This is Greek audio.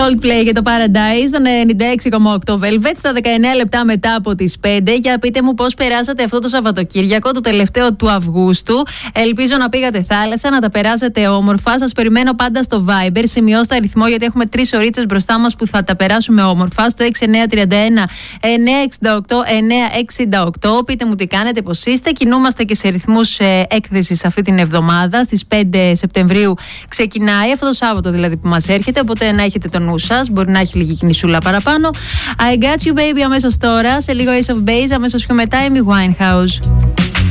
Coldplay για το Paradise, τον 96,8 Velvet, στα 19 λεπτά μετά από τις 5. Για πείτε μου πώς περάσατε αυτό το Σαββατοκύριακο, το τελευταίο του Αυγούστου. Ελπίζω να πήγατε θάλασσα, να τα περάσετε όμορφα. Σας περιμένω πάντα στο Viber. Σημειώστε αριθμό, γιατί έχουμε 3 ωρίτες μπροστά μας που θα τα περάσουμε όμορφα. Στο 6931 968 968. Πείτε μου τι κάνετε, πώς είστε. Κινούμαστε και σε ρυθμούς έκθεσης αυτή την εβδομάδα. Στις 5 Σεπτεμβρίου ξεκινάει, αυτό το Σάββατο δηλαδή που μας έρχεται. Οπότε να έχετε το νου σας. Μπορεί να έχει λίγη κινησούλα παραπάνω. I got you baby αμέσως τώρα. Σε λίγο Ace of Base. Αμέσως πιο μετά Amy Winehouse.